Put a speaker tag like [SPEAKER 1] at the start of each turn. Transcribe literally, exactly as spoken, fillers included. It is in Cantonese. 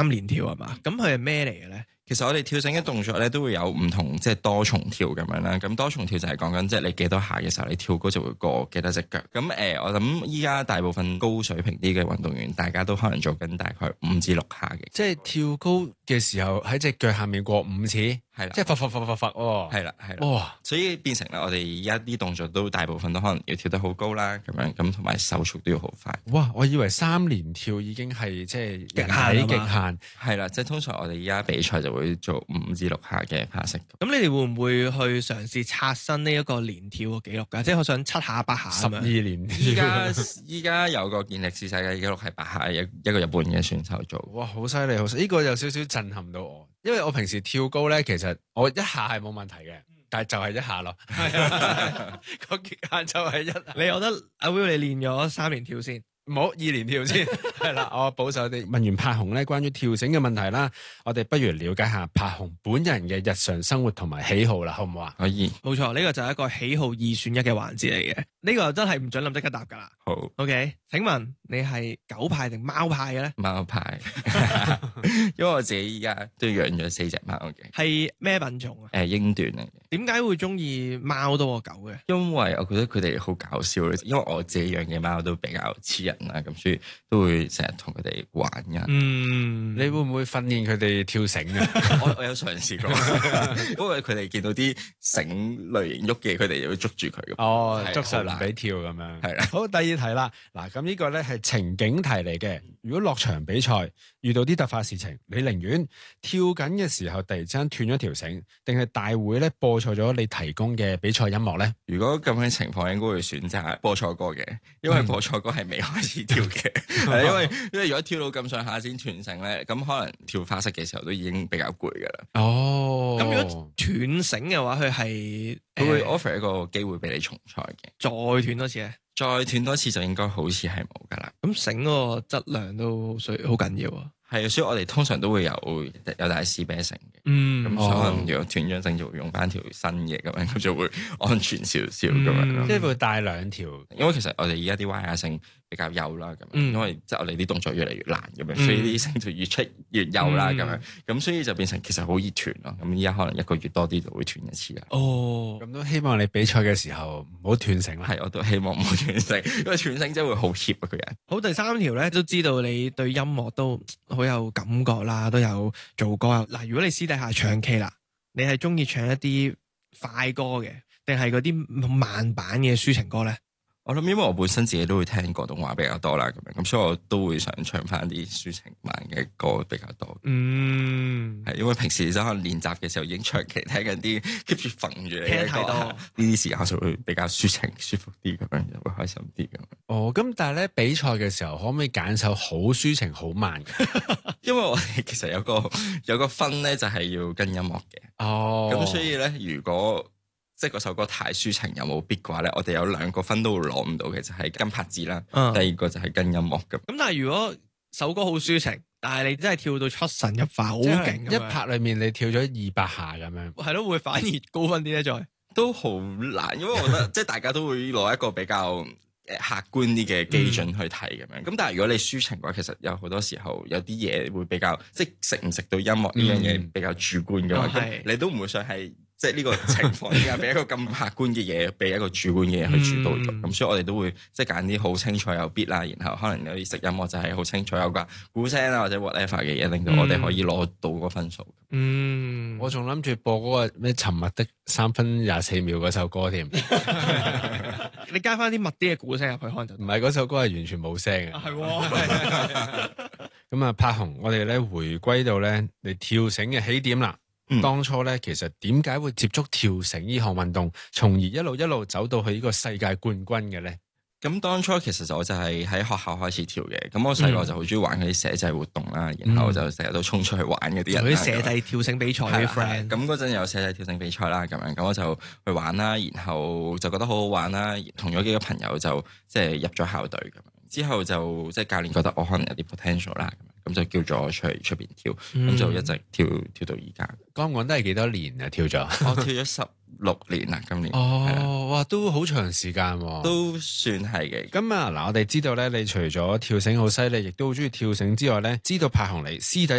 [SPEAKER 1] 三連跳係嘛？咁佢係咩嚟嘅咧？
[SPEAKER 2] 其實我哋跳繩嘅動作咧都會有唔同，即係多重跳咁樣啦。咁多重跳就係講緊即係你幾多下嘅時候，你跳高就會過幾多隻腳。咁誒、呃，我諗依家大部分高水平啲嘅運動員，大家都可能做緊大概五至六下嘅。
[SPEAKER 3] 即係跳高嘅時候喺隻腳下面過五次，
[SPEAKER 2] 係啦，
[SPEAKER 3] 即係發發發發發喎。
[SPEAKER 2] 係啦，係啦。
[SPEAKER 3] 哇！
[SPEAKER 2] 所以變成啦，我哋依家啲動作都大部分都可能要跳得好高啦，咁樣咁同埋手速都要好快。
[SPEAKER 3] 哇！我以為三連跳已經係即係
[SPEAKER 1] 極限
[SPEAKER 3] 極限，
[SPEAKER 2] 係啦，即係通常我哋依家比賽就會做五至六下嘅爬式。
[SPEAKER 1] 咁你哋會唔會去嘗試刷新呢一個連跳嘅紀錄㗎？即係我想七下八下
[SPEAKER 3] 十二連跳。
[SPEAKER 2] 依家依家有個健力士世界紀錄係八下，一一個日本嘅選手做。
[SPEAKER 3] 哇！好犀利，好犀利！呢個有少少震撼到我，因為我平時跳高咧，其實我一下係冇問題嘅，但係就係一下咯。係啊，個極限就係一下。
[SPEAKER 1] 你覺得阿 Will 你練咗三連跳先？
[SPEAKER 3] 唔好二連跳先，係啦，我保守啲。問完柏雄咧，關於跳繩嘅問題啦，我哋不如了解下柏雄本人嘅日常生活同埋喜好啦，好唔好啊？
[SPEAKER 2] 可以，
[SPEAKER 1] 冇錯，呢、這個就係一個喜好二選一嘅環節嚟嘅。呢、這個真係唔准諗即刻答噶啦。
[SPEAKER 2] 好
[SPEAKER 1] ，OK，請問你係狗派定貓派嘅咧？
[SPEAKER 2] 貓派，因為我自己依家都養咗四隻貓嘅。
[SPEAKER 1] 係咩品種啊？
[SPEAKER 2] 誒、呃，英短嚟嘅。
[SPEAKER 1] 點解會中意貓多過狗嘅？
[SPEAKER 2] 因為我覺得佢哋好搞笑咧，因為我自己養嘅貓都比較似人啦，咁所以都會成日同佢哋玩嘅。
[SPEAKER 1] 嗯，
[SPEAKER 3] 你會唔會訓練佢哋跳繩啊？
[SPEAKER 2] 我我有嘗試過，因為佢哋見到啲繩類型喐嘅，佢哋就會捉住佢。
[SPEAKER 3] 哦，
[SPEAKER 2] 係
[SPEAKER 3] 捉實唔
[SPEAKER 2] 好
[SPEAKER 3] 俾跳咁樣。
[SPEAKER 2] 係啦，
[SPEAKER 3] 好，第二題啦。嗱，咁呢個咧係情景題嚟嘅。如果落場比賽遇到啲突發事情，你寧願跳緊嘅時候突然之間斷咗條繩，定係大會咧播錯咗你提供嘅比賽音樂咧？
[SPEAKER 2] 如果咁嘅情況，應該會選擇播錯歌嘅，因為播錯歌係未開始跳嘅。係因為因為如果跳到咁上下先斷繩咧，咁可能跳花式嘅時候都已經比較攰噶啦。
[SPEAKER 3] 哦，
[SPEAKER 1] 咁如果斷繩嘅話，佢係
[SPEAKER 2] 佢會 offer 一個機會俾你重賽嘅，
[SPEAKER 1] 再斷多次咧？
[SPEAKER 2] 再斷多次就應該好似係冇噶啦。
[SPEAKER 1] 咁繩嗰個質量都需好緊要啊。
[SPEAKER 2] 係啊，所以我哋通常都會有有帶士啤繩嘅。
[SPEAKER 1] 嗯，
[SPEAKER 2] 咁可能如果斷咗繩就會用翻條新嘅咁樣，咁就會安全少少咁樣咯。
[SPEAKER 3] 即係會帶兩條，
[SPEAKER 2] 因為其實我哋而家啲 wire 繩比較幼啦，咁樣，
[SPEAKER 1] 嗯、
[SPEAKER 2] 因為即係我哋啲動作越嚟越難咁樣，嗯、所以啲繩就越出越幼啦，咁、嗯、樣，咁所以就變成其實好易斷咯。咁依家可能一個月多啲就會斷一次啦。
[SPEAKER 1] 哦，
[SPEAKER 3] 咁都希望你比賽嘅時候唔好斷繩啦。
[SPEAKER 2] 係，我都希望唔好斷繩，因為斷繩真係會好怯啊個人。
[SPEAKER 1] 好，第三條咧都知道你對音樂都好有感覺啦，都有做歌。嗱，如果你私底下唱 K 啦，你係中意唱一啲快歌嘅，定係嗰啲慢版嘅抒情歌咧？
[SPEAKER 2] 我諗，因為我本身自己都會聽廣東話比較多啦，咁樣，咁所以我都會想唱翻啲抒情慢嘅歌比較多。
[SPEAKER 1] 嗯，
[SPEAKER 2] 係因為平時就可能練習嘅時候已經長期聽緊啲 keep 住揈住你嘅歌，呢啲時候就會比較抒情舒服啲，咁樣就會開心啲咁。
[SPEAKER 3] 哦，咁但係咧比賽嘅時候可唔可以揀首好抒情好慢嘅？
[SPEAKER 2] 因為我哋其實有個有個分咧，就係要跟音樂嘅。
[SPEAKER 3] 哦，
[SPEAKER 2] 咁所以咧，如果即係嗰首歌太抒情有冇 beat 嘅話咧，我哋有兩個分都會攞唔到嘅，就係、是、跟拍子啦，嗯、第二個就係跟音樂咁。咁
[SPEAKER 1] 但係如果首歌好抒情，但係你真係跳到出神入化，好勁，
[SPEAKER 3] 一拍裏面你跳咗二百下咁樣，
[SPEAKER 1] 係咯，會反而高分啲咧？再
[SPEAKER 2] 都好難，因為我覺得即係大家都會攞一個比較誒客觀啲嘅基準去睇咁樣。咁、嗯、但係如果你抒情嘅話，其實有好多時候有啲嘢會比較即係食唔食到音樂呢樣嘢比較主觀嘅話，咁、嗯、你都唔會想係。即係呢個情況之下，俾一個咁客觀嘅嘢，俾一個主觀嘅嘢去主導咗。咁、嗯、所以我哋都會即係揀啲好清楚有 beat 啦，然後可能有啲食音樂就係好清楚有個鼓聲啦，或者 whatever 嘅嘢，令到我哋可以攞到個分數。
[SPEAKER 1] 嗯，
[SPEAKER 3] 我仲諗住播嗰個咩沉默的三分廿四秒嗰首歌添。
[SPEAKER 1] 你加翻啲密啲嘅鼓聲入去，可能就
[SPEAKER 3] 唔係嗰首歌係完全冇聲嘅。
[SPEAKER 1] 係
[SPEAKER 3] 咁啊，柏雄，我哋咧回歸到咧你跳繩嘅起點啦。嗯、當初咧，其實點解會接觸跳繩呢項運動，從而一路一路走到去呢個世界冠軍嘅咧？
[SPEAKER 2] 咁當初其實我就係喺學校開始跳嘅。咁我細個就好中意玩嗰啲社際活動啦，嗯、然後就成日都衝出去玩嗰啲人。
[SPEAKER 1] 嗰啲社際跳繩比賽啲 friend。咁
[SPEAKER 2] 嗰陣有社際跳繩比賽啦，咁樣咁我就去玩啦，然後就覺得好好玩啦，同咗幾個朋友就即係入咗校隊咁樣。之後就即係教練覺得我可能有啲 potential 啦。咁就叫咗我出嚟出邊跳，咁、嗯、就一直跳跳到而家。
[SPEAKER 3] 講講都係幾多年啊？跳咗，
[SPEAKER 2] 我跳咗十六年啦，今年。
[SPEAKER 3] 哦，
[SPEAKER 2] 的
[SPEAKER 3] 哇，都好長時間喎。
[SPEAKER 2] 都算係嘅。
[SPEAKER 3] 咁啊，嗱，我哋知道咧，你除咗跳繩好犀利，亦都好中意跳繩之外咧，知道柏雄你私底